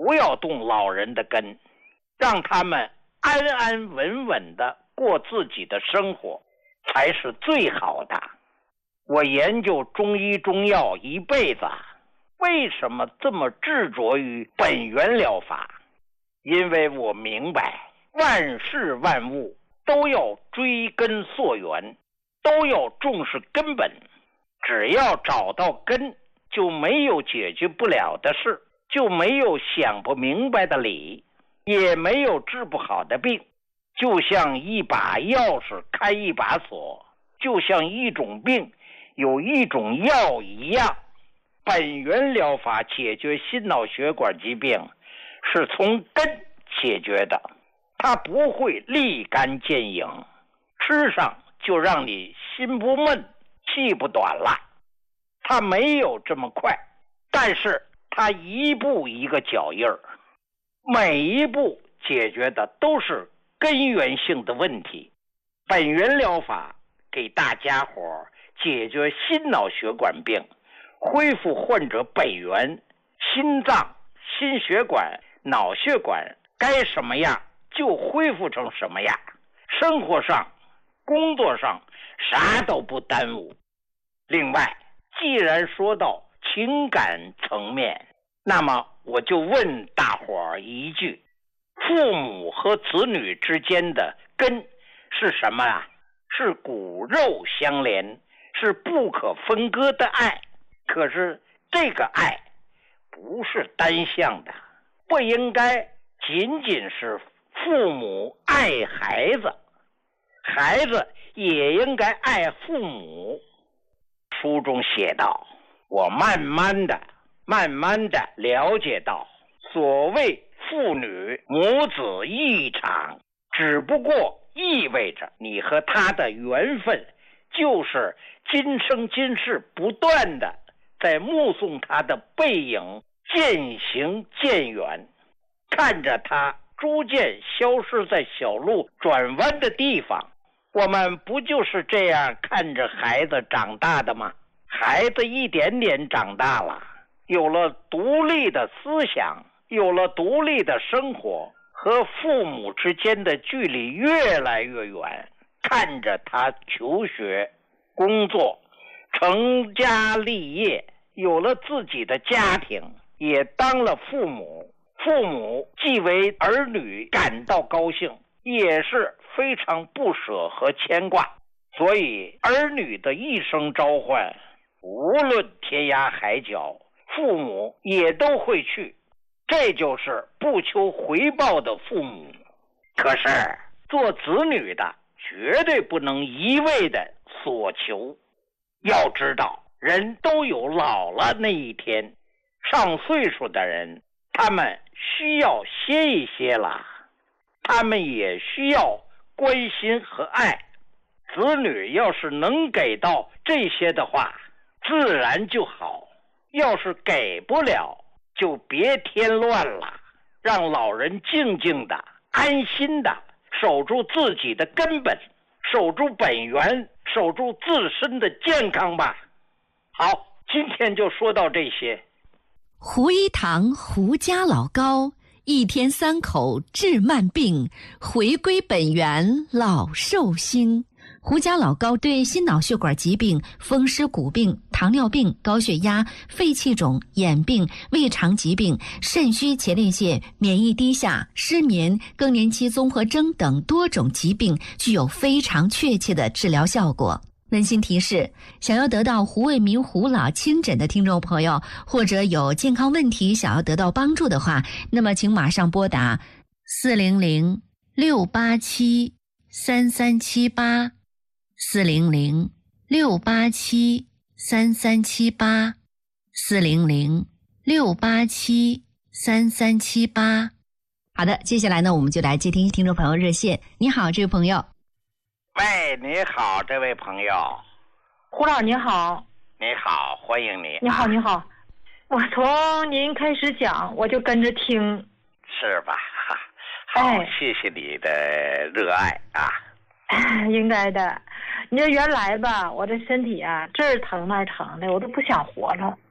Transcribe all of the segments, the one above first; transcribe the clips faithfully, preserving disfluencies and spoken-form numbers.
不要动老人的根，让他们安安稳稳的过自己的生活才是最好的。我研究中医中药一辈子，为什么这么执着于本源疗法？因为我明白万事万物都要追根溯源，都要重视根本。只要找到根，就没有解决不了的事，就没有想不明白的理，也没有治不好的病。就像一把钥匙开一把锁，就像一种病有一种药一样。本源疗法解决心脑血管疾病是从根解决的，它不会立竿见影，吃上就让你心不闷气不短了。它没有这么快，但是它一步一个脚印儿，每一步解决的都是根源性的问题。本源疗法给大家伙解决心脑血管病，恢复患者本源，心脏、心血管、脑血管该什么样就恢复成什么样，生活上、工作上啥都不耽误。另外，既然说到情感层面，那么我就问大伙儿一句：父母和子女之间的根是什么啊？是骨肉相连，是不可分割的爱。可是这个爱不是单向的，不应该仅仅是父母爱孩子，孩子也应该爱父母。书中写道，我慢慢的慢慢的了解到，所谓父女母子一场，只不过意味着你和他的缘分就是今生今世不断的在目送他的背影渐行渐远，看着他逐渐消失在小路转弯的地方。我们不就是这样看着孩子长大的吗？孩子一点点长大了，有了独立的思想，有了独立的生活，和父母之间的距离越来越远，看着他求学、工作、成家立业，有了自己的家庭，也当了父母。父母既为儿女感到高兴，也是非常不舍和牵挂。所以儿女的一声召唤，无论天涯海角，父母也都会去。这就是不求回报的父母。可是做子女的绝对不能一味的所求。要知道，人都有老了那一天，上岁数的人他们需要歇一歇了，他们也需要关心和爱。子女要是能给到这些的话，自然就好。要是给不了，就别添乱了，让老人静静的、安心的守住自己的根本，守住本源，守住自身的健康吧。好，今天就说到这些。 胡一堂胡家老高，一天三口治慢病，回归本源老寿星。胡家老高对心脑血管疾病、风湿骨病、糖尿病、高血压、肺气肿、眼病、胃肠疾病、肾虚前列腺、免疫低下、失眠、更年期综合征等多种疾病具有非常确切的治疗效果。温馨提示，想要得到胡卫民胡老亲诊的听众朋友，或者有健康问题想要得到帮助的话，那么请马上拨打四零零六八七三三七八四零零六八七三三七八四零零六八七三三七八。好的，接下来呢，我们就来接听听众朋友热线。你好，这位朋友。 喂，你好，这位朋友。 胡老你好。 你好，欢迎你。 你好，你好。我从您开始讲，我就跟着听。 是吧？好， 哎、 谢谢你的热爱啊。 应该的。你说原来吧，我这身体啊，这儿疼那儿疼的，我都不想活了。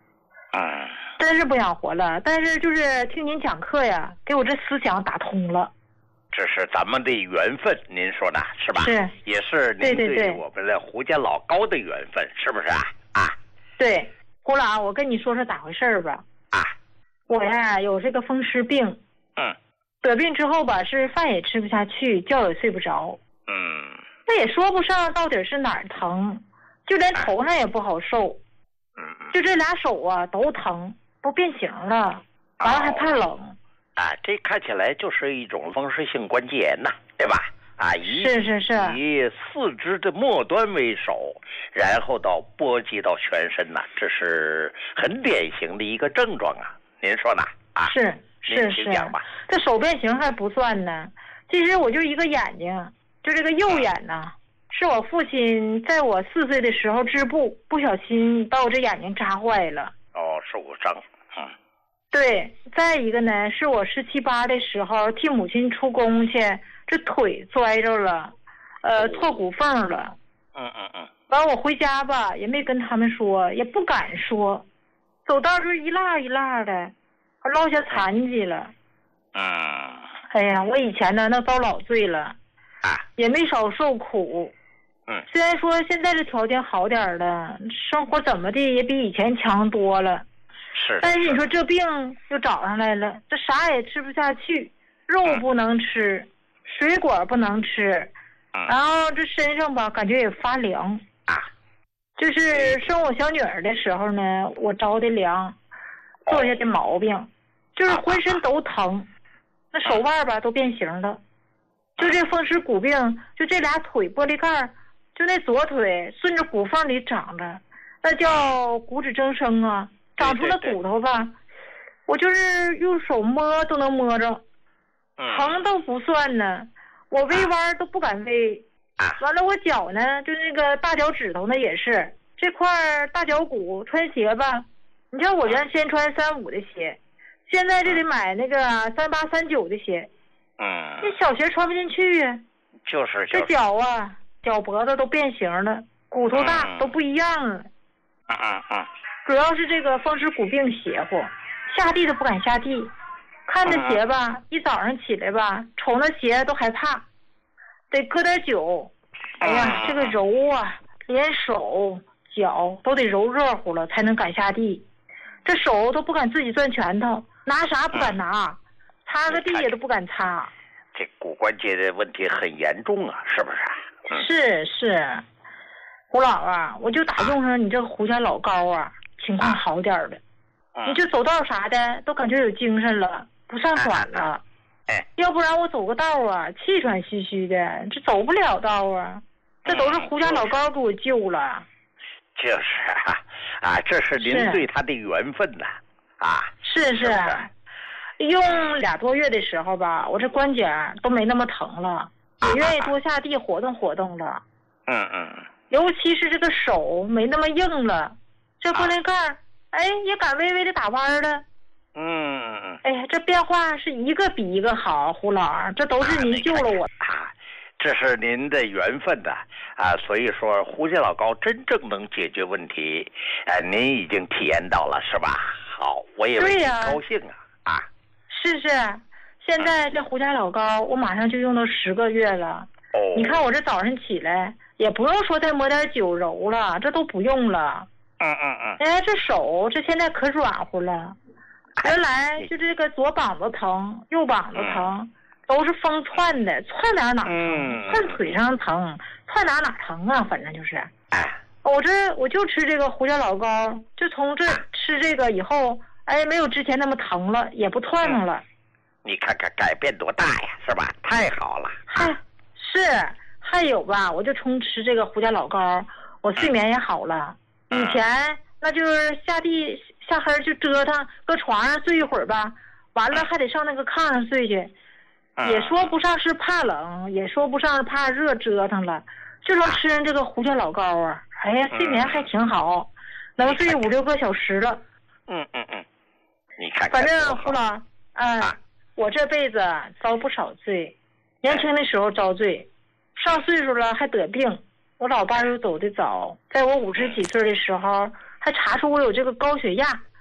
嗯， 真是不想活了。但是就是听您讲课呀，给我这思想打通了。 这是咱们的缘分，您说呢？是吧？ 是， 也是您对我们的胡家老高的缘分，是不是啊？啊， 对，胡老，我跟你说说咋回事吧。 啊， 我呀有这个风湿病。 嗯。 得病之后吧，是饭也吃不下去，觉也睡不着。 嗯。 那也说不上到底是哪儿疼，就连头上也不好受。 嗯。 就这俩手啊都疼，都变形了，完了还怕冷。 哦啊，这看起来就是一种风湿性关节炎呐，对吧？啊，以是是是， 以四肢的末端为首，然后到波及到全身呐，这是很典型的一个症状啊。您说呢？啊， 是是是，这手变形还不算呢。其实我就一个眼睛，就这个右眼呐、啊，是我父亲在我四岁的时候织布，不小心把我这眼睛扎坏了。 哦，受过伤。嗯。 对，再一个呢，是我十七八的时候替母亲出工去，这腿摔着了，呃，错骨缝了。 嗯嗯嗯。 完我回家吧，也没跟他们说，也不敢说，走道就一落一落的，落下残疾了。 嗯。 哎呀，我以前呢那遭老罪了， 啊， 也没少受苦。 嗯。 虽然说现在这条件好点了，生活怎么的也比以前强多了。 是， 但是你说这病又找上来了，这啥也吃不下去，肉不能吃，嗯、水果不能吃， 嗯、 然后这身上吧感觉也发凉啊。 就是生我小女儿的时候呢，我着的凉，坐下的毛病，就是浑身都疼，那手腕吧都变形了，就这风湿骨病，就这俩腿玻璃盖，就那左腿顺着骨缝里长着，那叫骨质增生啊。长出了骨头吧，对对对，我就是用手摸都能摸着，疼都不算呢，我微弯都不敢微。完了我脚呢，就那个大脚趾头呢也是这块大脚骨，穿鞋吧，你像我原先穿三五的鞋，现在就得买那个三八三九的鞋， 嗯， 那小鞋穿不进去呀。 就是这脚啊，脚脖子都变形了，骨头大都不一样了。 嗯嗯嗯。 主要是这个风湿骨病邪乎，下地都不敢下地，看那鞋吧，嗯、一早上起来吧，瞅那鞋都害怕，得搁点酒。哎呀，这个揉啊，连手脚都得揉热乎了才能敢下地，这手都不敢自己攥拳头，拿啥不敢拿，擦个地也都不敢擦。 这骨关节的问题很严重啊，是不是？ 嗯、是是，胡老啊，我就打用上你这个胡家老高啊。情况好点的，你就走道啥的都感觉有精神了，不上喘了。要不然我走个道啊，气喘吁吁的，这走不了道啊。这都是胡家老高给我救了。 就是啊，啊，这是您对他的缘分呐，啊。 是是，用俩多月的时候吧，我这关节都没那么疼了，也愿意多下地活动活动了。 嗯嗯。 尤其是这个手没那么硬了。这玻璃盖儿，哎，也敢微微的打弯了。 嗯嗯嗯。 哎呀，这变化是一个比一个好，胡老，这都是您救了我啊！这是您的缘分呐啊！所以说，胡家老高真正能解决问题，啊，您已经体验到了，是吧？好，我也为您高兴啊！啊， 是是，现在这胡家老高，我马上就用到十个月了。 哦。 你看我这早上起来，也不用说再抹点酒揉了，这都不用了。 嗯嗯嗯， 哎，这手这现在可软乎了，原来就这个左膀子疼，右膀子疼，嗯、都是风窜的，窜哪哪疼， 嗯、 窜腿上疼，窜哪哪疼啊，反正就是。 哎， 我这我就吃这个胡家老高，就从这吃这个以后，哎，没有之前那么疼了，也不窜腾了。 嗯、你看看改变多大呀，是吧？太好了。 还是还有吧，我就从吃这个胡家老高，我睡眠也好了。以前那就是下地下黑就折腾，搁床上睡一会儿吧，完了还得上那个炕上睡去，也说不上是怕冷，也说不上是怕热折腾了，就从吃人这个胡家老高啊，哎呀，睡眠还挺好，能睡五六个小时了。 嗯嗯嗯，你看看。 反正胡老，嗯、呃，我这辈子遭不少罪，年轻的时候遭罪，上岁数了还得病。我老爸又走得早，在我五十几岁的时候，还查出我有这个高血压，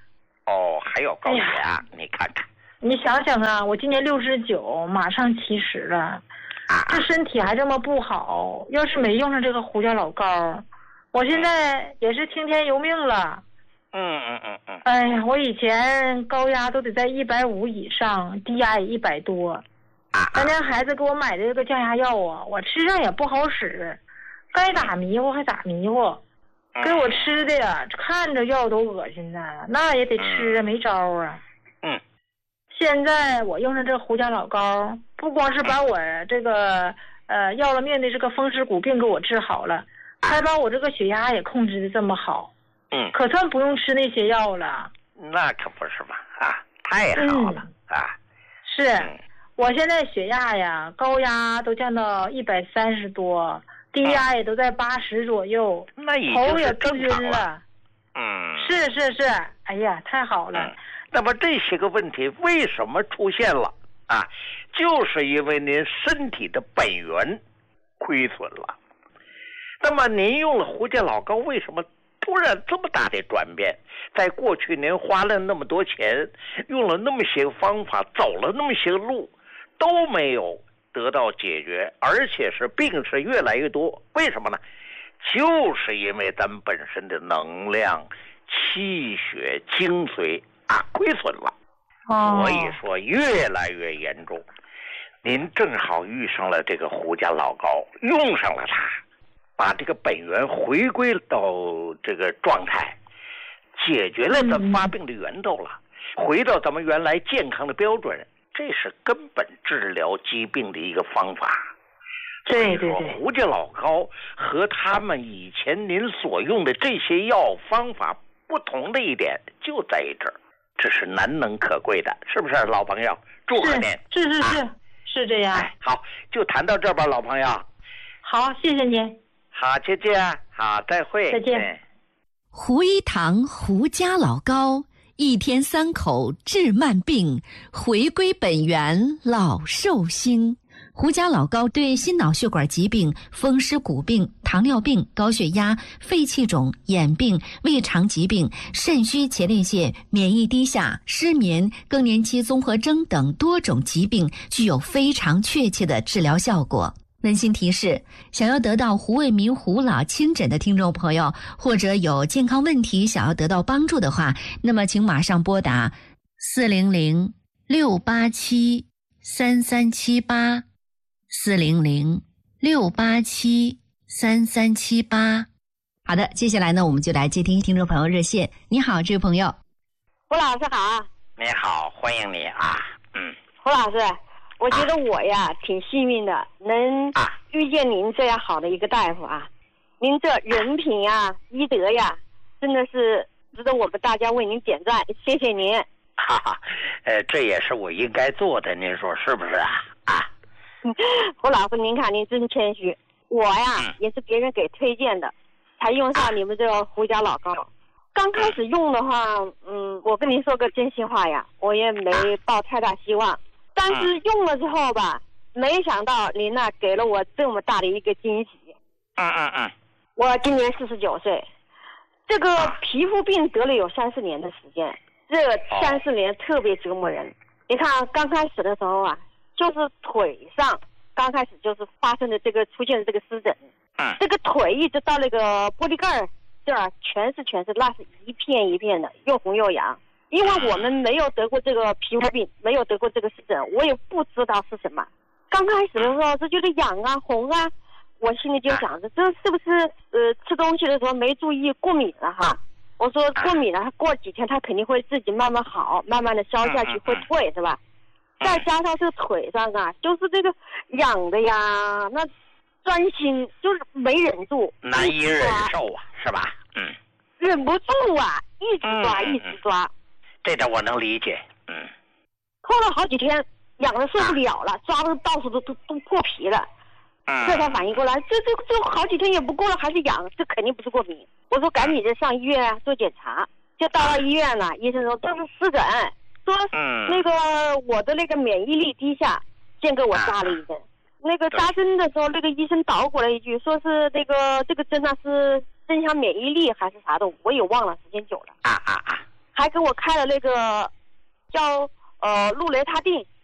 哦，还有高血压，哎、你看看。 你想想啊，我今年六十九，马上七十了，啊、这身体还这么不好，要是没用上这个胡椒老膏，我现在也是听天由命了。 嗯嗯嗯嗯。 哎呀，我以前高压都得在一百五以上，低压也一百多。 啊。 咱家孩子给我买的这个降压药啊，我吃上也不好使，该打迷糊还打迷糊，给我吃的呀，看着药都恶心呢，那也得吃啊，没招啊。 嗯。 现在我用上这胡椒老膏，不光是把我这个呃要了命的这个风湿骨病给我治好了，还把我这个血压也控制的这么好。 嗯， 可算不用吃那些药了。 那可不是嘛啊，太好了、嗯、啊！ 是、嗯，我现在血压呀，高压都降到一百三十多，低压也都在八十左右， 嗯、那已头也经不晕了。 嗯， 是是是，哎呀，太好了。 嗯、那么这些个问题为什么出现了啊？就是因为您身体的本源亏损了。那么您用了胡椒老膏，为什么突然这么大的转变？在过去您花了那么多钱，用了那么些方法，走了那么些路，都没有得到解决，而且是病是越来越多。为什么呢？就是因为咱们本身的能量、气血、精髓啊亏损了， 哦、 所以说越来越严重。您正好遇上了这个胡椒老膏，用上了它，把这个本源回归到这个状态，解决了咱发病的源头了、嗯、回到咱们原来健康的标准，这是根本治疗疾病的一个方法。 对对对， 胡椒老膏和他们以前您所用的这些药方法不同的一点就在于这儿，这是难能可贵的，是不是老朋友？祝贺您！ 是是是、啊、是这样、 哎。好，就谈到这儿吧，老朋友。 好，谢谢您。 好，再见。好，再会。 再见。 胡一堂胡家老膏，一天三口治慢病，回归本源老寿星。胡家老膏对心脑血管疾病、风湿骨病、糖尿病、高血压、肺气肿、眼病、胃肠疾病、肾虚前列腺、免疫低下、失眠、更年期综合征等多种疾病具有非常确切的治疗效果。温馨提示：想要得到胡卫民胡老亲诊的听众朋友，或者有健康问题想要得到帮助的话，那么请马上拨打四零零六八七三三七八。四零零六八七三三七八。好的，接下来呢，我们就来接听听众朋友热线。你好，这位朋友。 胡老师好。 你好，欢迎你啊。嗯。 胡老师，我觉得我呀、啊、挺幸运的，能遇见您这样好的一个大夫啊。您这人品呀、医德呀，真的是值得我们大家为您点赞，谢谢您。 哈哈，呃，这也是我应该做的，您说是不是啊？啊。 胡老师，您看您真谦虚，我呀也是别人给推荐的，才用上你们这个胡椒老膏。刚开始用的话，嗯，我跟您说个真心话呀，我也没抱太大希望，但是用了之后吧，没想到您呢给了我这么大的一个惊喜。 嗯嗯嗯。 我今年四十九岁，这个皮肤病得了有三四年的时间，这三四年特别折磨人。你看刚开始的时候啊，就是腿上刚开始就是发生的这个出现的这个湿疹， 嗯，这个腿一直到那个玻璃盖这儿全是全是，那是一片一片的，又红又痒。因为我们没有得过这个皮肤病，没有得过这个湿疹，我也不知道是什么。刚开始的时候就觉得痒啊红啊，我心里就想着这是不是呃吃东西的时候没注意过敏了哈？我说过敏了，过几天它肯定会自己慢慢好，慢慢的消下去会退，是吧？再加上这个腿上啊，就是这个痒的呀，那钻心就是没忍住， 难以忍受啊，是吧？嗯， 忍不住啊，一直抓，嗯、一直抓。 这点我能理解。嗯。 拖了好几天，痒的受不了了，啊、抓的到处都都都破皮了。嗯。这才反应过来，这这这好几天也不过了，还是痒，这肯定不是过敏。我说赶紧的上医院啊做检查，就到了医院了，医生说这是湿疹。说那个我的那个免疫力低下，先给我扎了一针。那个扎针的时候，那个医生捣鼓了一句，说是那个这个针呢是增强免疫力还是啥的，我也忘了，时间久了。 啊啊啊！ 还给我开了那个叫呃氯雷他定，